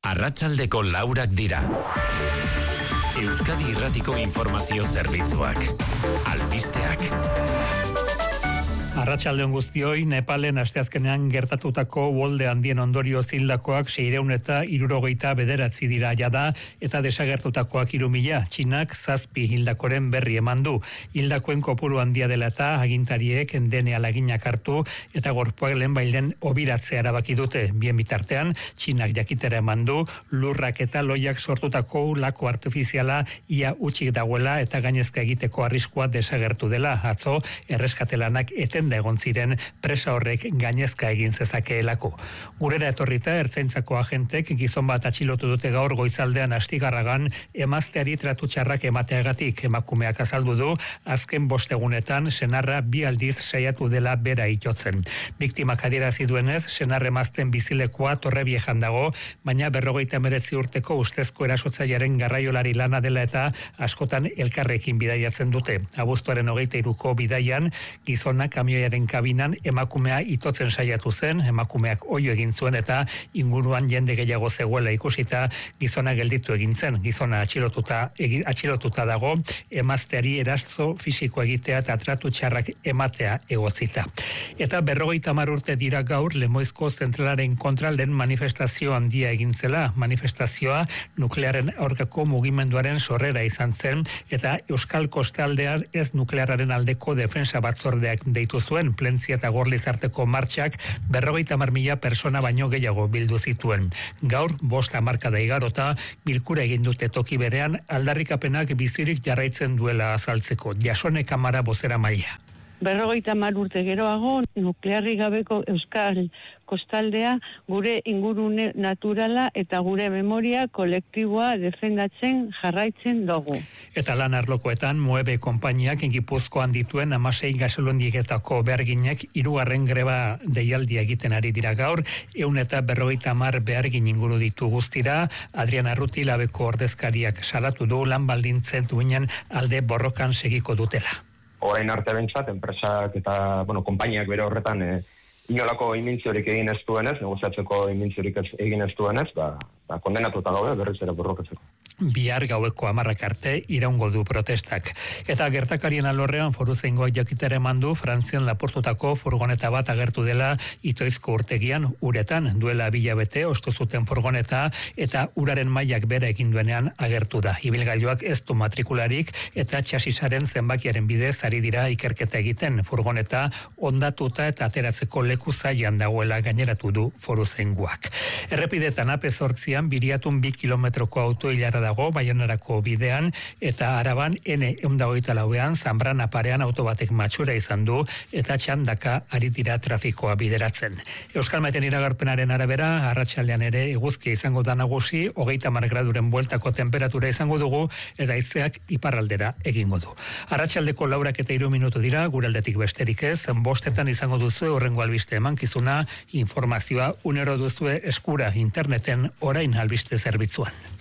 Arratsaldeko 4 dira. Euskadi Irratiko Informazio Zerbitzuak. Albisteak. Arratsaldeon guztioi, Nepalen asteazkenean gertatutako uholde handien ondorio hildakoak 669 dira jada, eta desagertutakoak 3000. Txinak 7 hildakoren berri eman du. Hildakoen kopuru handia dela eta agintariek dene alaginak hartu eta gorpuak lehenbailen obiratzea erabaki dute. Bien bitartean, Txinak jakitera eman du, lurrak eta loiak sortutako lako artifiziala ia utxik dagoela eta gainezka egiteko arriskua desagertu dela. Atzo, erreskatelanak eten egon ziren presa horrek gainezka egin zezakeelako. Gurera etorrita ertzaintzako agentek gizon bat atxilotu dute gaur goizaldean Astigarragan emazteari tratu txarrak emateagatik. Emakumeak azaldu du azken 5 egunetan senarra 2 aldiz saiatu dela bera itotzen. Biktimak adierazi duenez, senar emazten bizilekua Torrebiejan dago, baina 59 urteko ustezko erasotzailearen garraiolari lana dela eta askotan elkarrekin bidaiatzen dute. Abuztuaren 23ko bidaian gizona kamioiaren kabinan emakumea itotzen saiatu zen, emakumeak oio egin zuen eta inguruan jende gehiago zegoela ikusita gizona gelditu egin zen. Gizona atxilotuta dago, emazteari eraso fisiko egitea eta tratu txarrak ematea egotzita. Eta 50 urte dira gaur Lemoizko zentralaren kontra lehen manifestazio handia egin zela. Manifestazioa nuklearen aurkako mugimenduaren sorrera izan zen eta Euskal Kostaldean ez nuklearraren aldeko defensa batzordeak deitu zuen. Plentzia eta Gorlizarteko martxak 50.000 persona baino gehiago bildu zituen. Gaur 5 hamarkada igarota bilkura egin dute toki berean aldarrikapenak bizirik jarraitzen duela azaltzeko. Jasone Kamara bozeramailea. 50 urte geroago, nuklearrik gabeko Euskal Kostaldea gure ingurune naturala eta gure memoria kolektiboa defendatzen jarraitzen dugu. Eta lan arlokoetan Moebe konpainiak Gipuzkoan dituen 16 gasolindiketako beharginek 3. greba deialdia egiten ari dira gaur, 150 behargin inguru ditu guztira. Adrian Arruti Labeko ordezkariak salatu du lan baldintzen duinen alde borrokan segiko dutela. Orain arte bentsat, enpresak eta konpainiak bere horretan inolako imintziorik egin ez duenez, negoziatzeko imintziorik egin ez duenez, kondenatuta gaude berriz ere borrokatzeko. Bihar gaueko 10 arte iraungo du protestak. Eta gertakarien alorrean Foruzaingoak jakitera eman du Frantzian lapurtutako furgoneta bat agertu dela Itoizko urtegian uretan. Duela 2 hilabete ostu zuten furgoneta eta uraren mailak bera egin duenean agertu da. Ibilgailuak ez du matrikularik eta txasisaren zenbakiaren bidez ari dira ikerketa egiten. Furgoneta hondatuta eta ateratzeko leku zailan dagoela gaineratu du Foruzaingoak. Errepidetan AP8an Biriatun 2 kilometroko autoilara dago Baionarako bidean eta Araban N124an Zanbrana parean auto batek matxura izan du eta txandaka ari dira trafikoa bideratzen. Euskalmeten iragarpenaren arabera arratsaldean ere eguzkia izango da nagusi, 30 graduren bueltako temperatura izango dugu eta haizeak iparraldera egingo du. Arratsaldeko 4:03 minutu dira, gure aldetik besterik ez, 5etan izango duzu horrengo albiste emankizuna, informazioa unero duzue eskura interneten orain albiste zerbitzuan.